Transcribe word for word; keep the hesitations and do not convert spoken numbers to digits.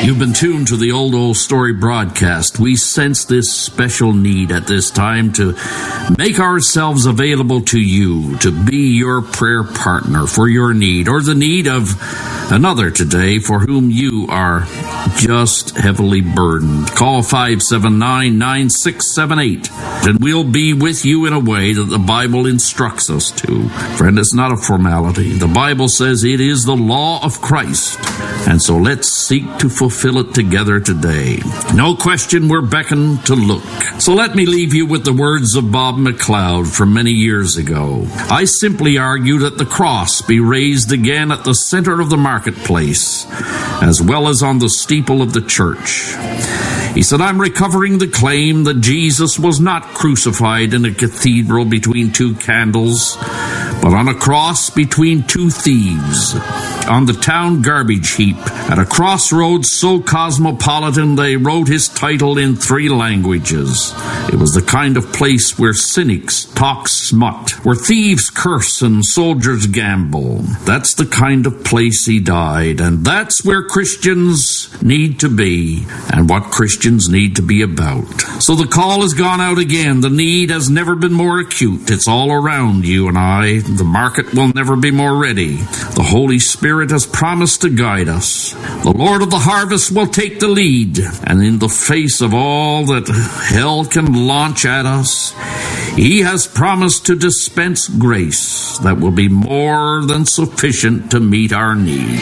You've been tuned to the Old Old Story broadcast. We sense this special need at this time to make ourselves available to you, to be your prayer partner for your need, or the need of another today for whom you are just heavily burdened. Call five seven nine, nine six seven eight, and we'll be with you in a way that the Bible instructs us to. Friend, it's not a formality. The Bible says it is the law of Christ, and so let's seek to fulfill it together today. No question we're beckoned to look. So let me leave you with the words of Bob McLeod from many years ago. I simply argue that the cross be raised again at the center of the marketplace, as well as on the steeple of the church. He said, I'm recovering the claim that Jesus was not crucified in a cathedral between two candles, but on a cross between two thieves, on the town garbage heap, at a crossroads so cosmopolitan they wrote his title in three languages. It was the kind of place where cynics talk smut, where thieves curse and soldiers gamble. That's the kind of place he died, and that's where Christians need to be, and what Christians need to be about. So the call has gone out again. The need has never been more acute. It's all around you and I. The market will never be more ready. The Holy Spirit has promised to guide us. The Lord of the harvest will take the lead, and in the face of all that hell can launch at us, He has promised to dispense grace that will be more than sufficient to meet our needs.